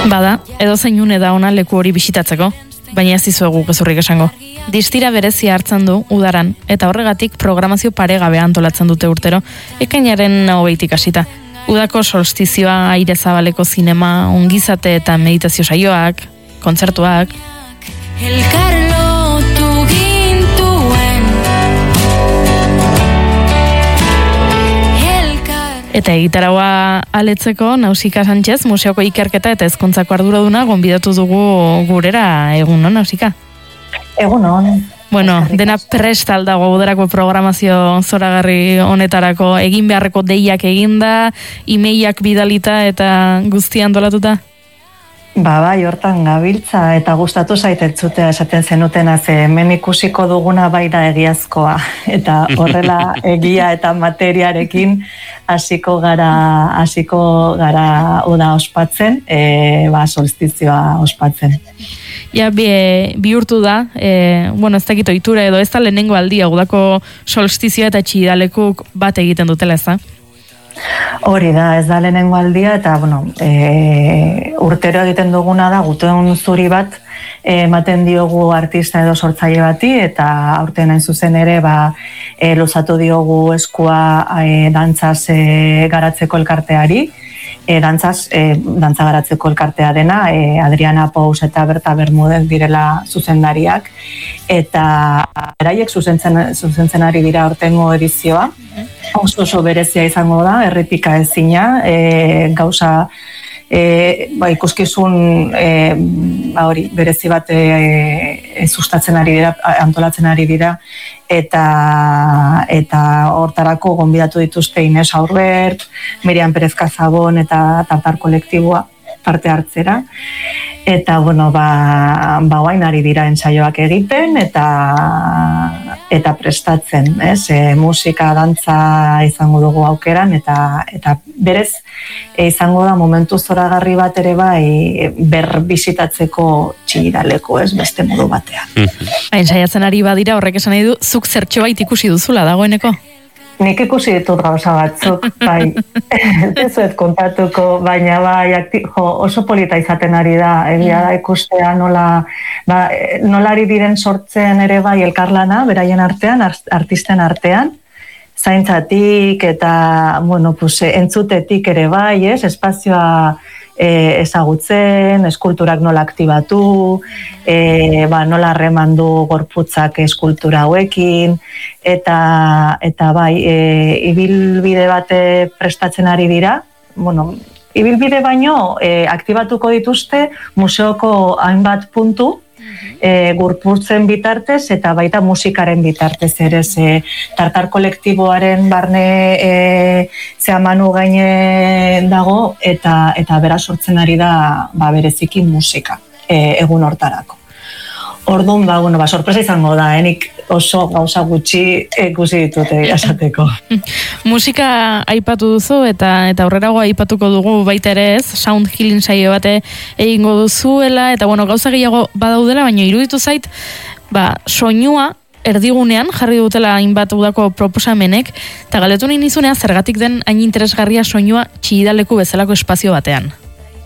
Bada, edo zeinune da ona leku hori bisitatzeko, baina ez dizuegu gezurrik esango. Distira berezia hartzen du udaran, eta horregatik programazio paregabe antolatzen dute urtero, ekainaren 20 hasita. Udako solstizioa, aire zabaleko zinema, ongizate eta meditazio saioak, kontzertuak. Eta egitaraua aletzeko Nausika Sánchez museoko ikerketa eta hezkuntzako arduraduna gonbidatu dugu gurera. Egun on, Nausika? Egun on. Bueno, dena prest aldago udarako programazio zoragarri honetarako, egin beharreko deiak eginda, emailak bidalita eta guztia antolatuta? Bai, hortan gabiltza eta gustatu zaitetzutea esaten zenutena, ze hemen ikusiko duguna bai da egiazkoa, eta horrela egia eta materiarekin hasiko gara uda ospatzen, solstizioa ospatzen. Ja, bihurtu da, ez dakit ohitura edo ez da lehenengo aldia, udako solstizioa eta txidalekuk bat egiten dutela, ez da? Hori da, ez da lehenengo aldia, eta urtero egiten duguna da, gutun zuri bat ematen diogu artista edo sortzaile bati, eta aurten hain zuzen ere luzatu diogu eskua dantzaz garatzeko elkarteari, dantza garatzeko elkartea dena, Adriana Pous eta Berta Bermudez direla zuzendariak, eta beraiek zuzentzen ari dira aurtengo edizioa, oso berezia izango da, errepika ezina, gauza ikuskizun berezi bat sustatzen ari dira, antolatzen ari dira, eta hortarako gonbidatu dituzte Ines Aurbert, Miriam Pérez Cazabon eta Tartar kolektiboa parte hartzera, eta guain ari dira ensaioak egiten eta prestatzen, musika, dantza izango dugu aukeran, eta berez izango da momentu zoragarri bat ere berbisitatzeko txigidaleko, beste modu batean. Ensaiatzen ari badira, horrek esan nahi du, zuk zertxo bait ikusi duzula dagoeneko? Nik ikusi ditut gauza batzuk, ez zuet kontatuko, baina oso polita izaten ari da, egia da ikustea nola ari diren sortzen ere elkarlana, beraien artean, artisten artean, zaintzatik eta entzutetik ere espazioa ezagutzen, eskulturak nola aktibatu, nola harremandu gorputzak eskultura hauekin, eta ibilbide bat prestatzen ari dira, ibilbide baino aktibatuko dituzte museoko hainbat puntu, gorputzen bitartez eta baita musikaren bitartez ere, Tartar kolektiboaren barne zehamanu gaine dago eta bera sortzen ari da bereziki musika egun hortarako. Orduan, sorpresa izango da, nik oso gauza gutxi ikusi ditute esateko. Musika aipatu duzu eta aurrerago aipatuko dugu baita ere ez, sound healing saio bate egingo duzuela, eta gauza gehiago badaudela, baina iruditu zait, soinua erdigunean jarri dutela hainbat udako proposamenek, eta galdetu nahi nizunea zergatik den hain interesgarria soinua txigidaleku bezalako espazio batean.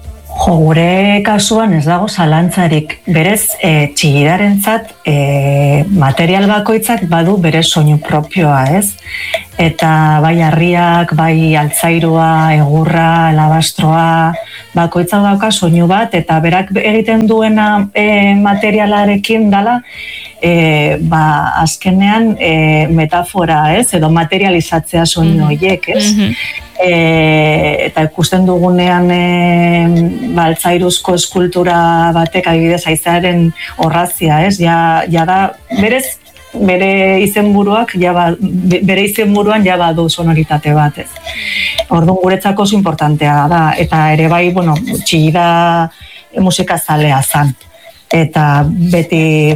Gure kasuan ez dago zalantzarik, berez txigidarentzat material bakoitzak badu bere soinu propioa, ez? Eta bai harriak, bai altzairua, egurra, alabastroa, bakoitzak dauka soinu bat, eta berak egiten duena materialarekin dala, azkenean metafora, ez? Edo materializatzea soinu horiek, ez? Eta ikusten dugunean altzairuzko eskultura batek adibidez haizearen orrazia, ez? Ja da, berez, bere izenburuak, bere izenburuan ja badu sonoritate bat, ez? Orduan guretzako oso importantea da, eta ere bai, txigida musika zalea zan. Eta beti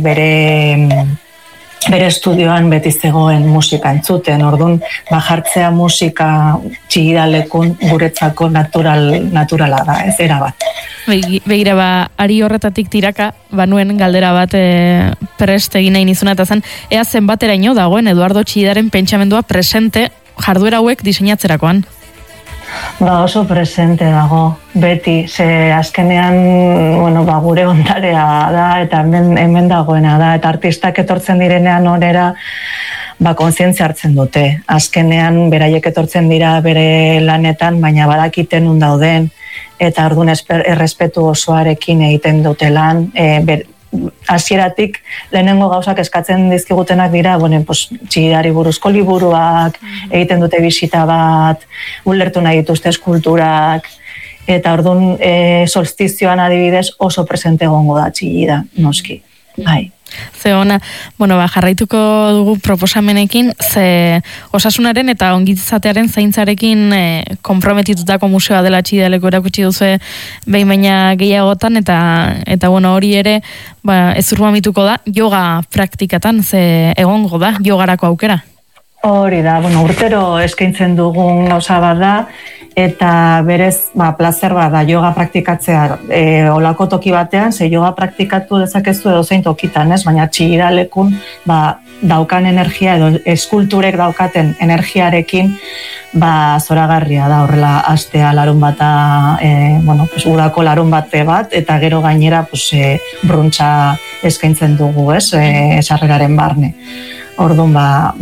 bere estudioan beti zegoen musika entzuten, orduan jartzea musika txigidalekun guretzako naturala da, ez erabat. Begira, ari horretatik tiraka, banuen galdera bat prest egin nahi nizuna, eta zen, ea zenbateraino dagoen Eduardo Txigidaren pentsamendua presente jarduera hauek diseinatzerakoan? Oso presente dago, beti, ze azkenean, gure ondarea da, eta hemen dagoena da, eta artistak etortzen direnean onera, kontzientzia hartzen dute. Azkenean, beraiek etortzen dira bere lanetan, baina badakiten nun dauden, eta orduan errespetu osoarekin egiten dute lan, hasieratik lehenengo gauzak eskatzen dizkigutenak dira, txillidari buruzko liburuak, egiten dute bisita bat, ulertu nahi dituzte eskulturak, eta orduan solstizioan adibidez oso presente egongo da txillida, noski. Bai. Ze ona, jarraituko dugu proposamenekin, ze osasunaren eta ongizatearen zaintzarekin konprometitutako museoa dela Txillidaleko erakutsi duzu behin baina gehiagotan, eta hori ere ez urmamituko da yoga praktikatan, ze egongo da yogarako aukera. Hori da, urtero eskaintzen dugun gauza bat da, eta berez, plazer bat da yoga praktikatzea olako toki batean, ze yoga praktikatu dezakezu edozein tokitan, ez? Baina Txillidalekun daukan energia edo eskulturek daukaten energiarekin zoragarria da horrela astea larun bata, udako larun bate bat, eta gero gainera bruntxa eskaintzen dugu, ez? Sarreraren barne. Orduan,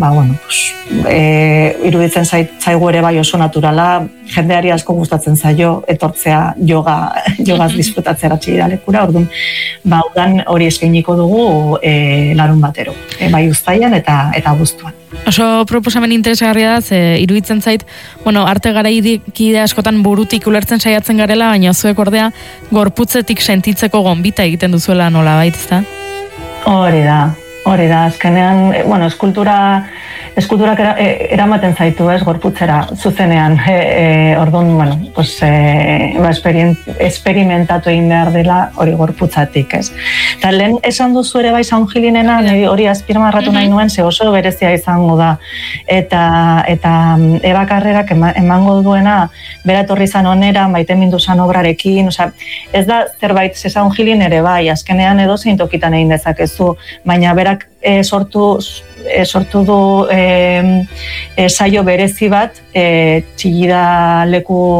iruditzen zaigu ere bai oso naturala, jendeari asko gustatzen zaio etortzea jogaz disfrutatzera Txillidalekura, orduan, udan hori eskainiko dugu larun batero, bai uztailan eta abuztuan. Oso proposamen interesgarria da, ze iruditzen zait, arte garaikide askotan burutik ulertzen saiatzen garela, baina zuek ordea gorputzetik sentitzeko gonbita egiten duzuela nolabait, ezta? Hori da, azkenean, eskulturak eramaten zaitu, ez, gorputzera, zuzenean, orduan, esperimentatu egin behar dela hori gorputzatik, ez. Eta lehen esan duzu ere bai Saungilinen hori azpimarratu nahi nuen, ze oso berezia izango da, eta Eba Karrerak emango duena, bera etorri zan onera, maitemindu zan obrarekin, ez da zerbait Saungilin ere bai, azkenean edozein tokitan egin dezakezu, baina berak sortu du saio berezi bat Txillidaleku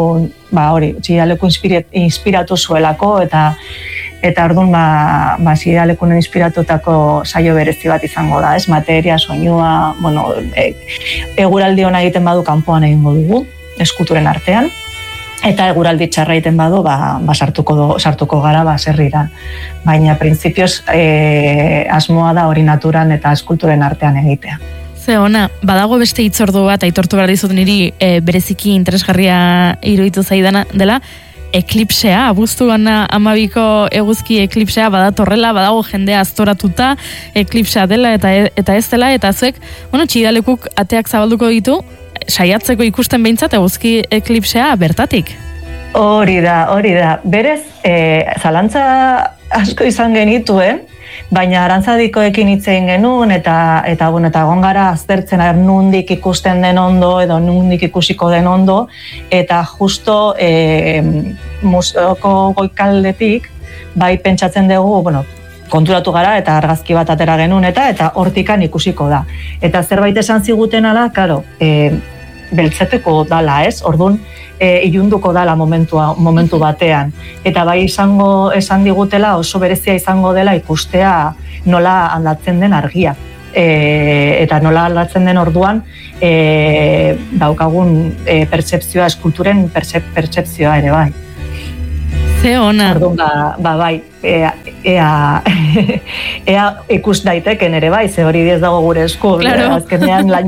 inspiratu zuelako eta orduan Txillidalekun inspiratutako saio berezi bat izango da, ez, materia, soinua, eguraldi ona egiten badu kanpoan egingo dugu, eskulturen artean, eta eguraldi txarra egiten badu, sartuko gara baserrira. Baina, printzipioz, asmoa da hori naturan eta eskulturen artean egitea. Ze ona, badago beste hitzordu bat, aitortu behar dizut niri bereziki interesgarria iruditu zaidana dela, eklipsea, abuztu gana 12ko eguzki eklipsea badatorrela, badago jendea aztoratuta, eklipsea dela eta ez dela, eta zuek, Txillidalekuk ateak zabalduko ditu, saiatzeko ikusten behintzat eguzki eklipsea bertatik. Hori da. Berez, zalantza asko izan genituen, baina arantzadikoekin hitz egin genuen, eta gongara aztertzen nundik ikusten den ondo, edo nundik ikusiko den ondo, eta justo museoko goikaldetik, bai pentsatzen dugu, konturatu gara eta argazki bat atera genuen eta hortikan ikusiko da. Eta zerbait esan zigutena da, beltzeteko dala, ez? Orduan, ilunduko dala momentu batean. Eta bai esan digutela oso berezia izango dela ikustea nola aldatzen den argia. Eta nola aldatzen den orduan daukagun pertzepzioa, eskulturen pertzepzioa ere bai. Ze ona. Orduan, bai, ea ikus daiteken ere bai, ze hori ez dago gure esku. Claro. Azkenean